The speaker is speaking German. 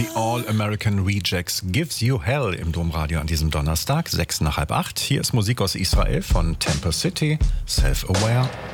The All-American Rejects Gives You Hell im Domradio an diesem Donnerstag, 7:06. Hier ist Musik aus Israel von Temple City, Self-Aware.